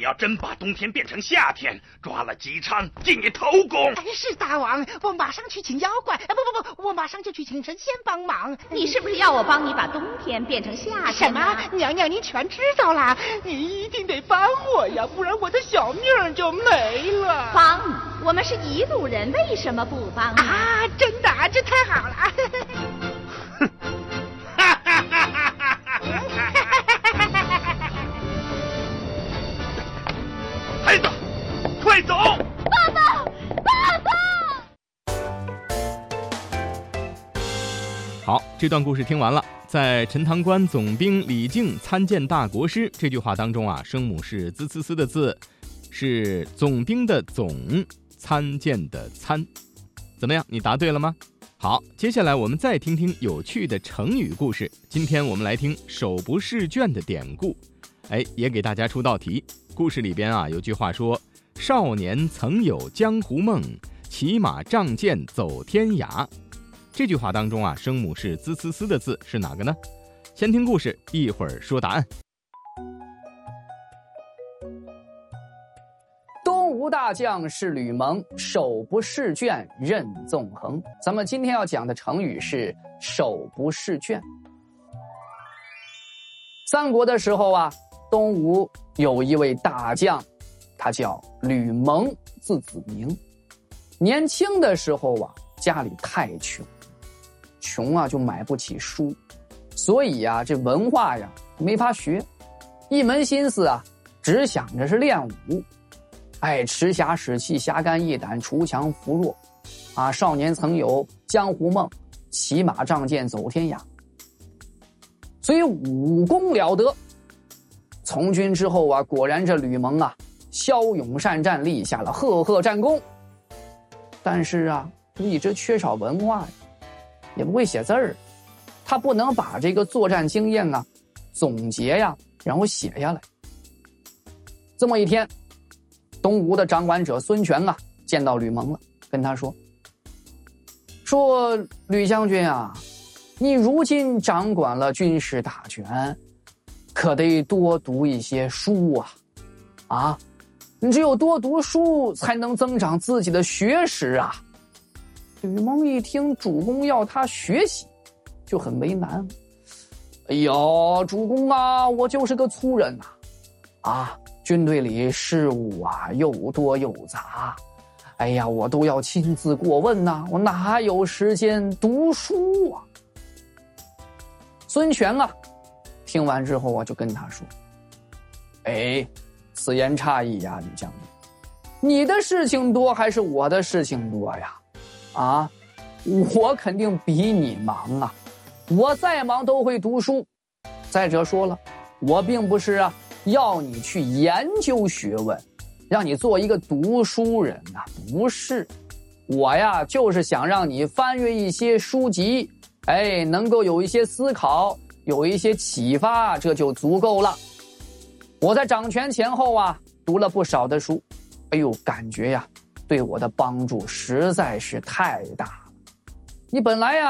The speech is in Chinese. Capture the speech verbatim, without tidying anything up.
要真把冬天变成夏天，抓了姬昌进你头宫。 哎，是大王，我马上去请妖怪。啊，不不不，我马上就去请神仙帮忙。 你是不是要我帮你把冬天变成夏天？ 什么？娘娘您全知道啦，你一定得帮我呀，不然我的小命就没了。 帮你？我们是一路人，为什么不帮你？ 啊，真的，这太好了。 哼！哈哈哈哈哈哈！孩子，快走！ 爸爸，爸爸！ 好，这段故事听完了。在陈塘关总兵李靖参见大国师这句话当中啊，声母是滋呲呲的字，是总兵的总，参见的参。怎么样，你答对了吗？好，接下来我们再听听有趣的成语故事。今天我们来听手不释卷的典故。哎，也给大家出道题。故事里边啊，有句话说，少年曾有江湖梦，骑马仗剑走天涯。这句话当中啊，声母是滋呲呲的字是哪个呢？先听故事，一会儿说答案。 东吴大将是吕蒙，手不释卷任纵横。咱们今天要讲的成语是手不释卷。三国的时候啊，东吴有一位大将，他叫吕蒙，字子明。年轻的时候啊，家里太穷，穷啊就买不起书，所以啊这文化呀没法学，一门心思啊只想着是练武。哎，持侠使气，侠肝义胆，锄强扶弱啊！少年曾有江湖梦，骑马仗剑走天涯。所以武功了得。从军之后啊，果然这吕蒙啊骁勇善战，立下了赫赫战功。但是啊，一直缺少文化呀，也不会写字儿，他不能把这个作战经验啊总结呀，然后写下来。这么一天，东吴的掌管者孙权啊见到吕蒙了，跟他说说吕将军啊，你如今掌管了军事大权，可得多读一些书啊啊！你只有多读书，才能增长自己的学识啊。吕蒙一听主公要他学习，就很为难。哎呦，主公啊，我就是个粗人呐，啊，军队里事务啊又多又杂，哎呀，我都要亲自过问呐、啊，我哪有时间读书啊？孙权啊，听完之后啊，就跟他说：“哎，此言差矣呀，吕将军，你的事情多还是我的事情多呀？啊，我肯定比你忙啊，我再忙都会读书。再者说了，我并不是啊要你去研究学问，让你做一个读书人啊，不是。我呀，就是想让你翻阅一些书籍，哎，能够有一些思考，有一些启发，这就足够了。我在掌权前后啊，读了不少的书，哎呦，感觉呀，对我的帮助实在是太大了。你本来呀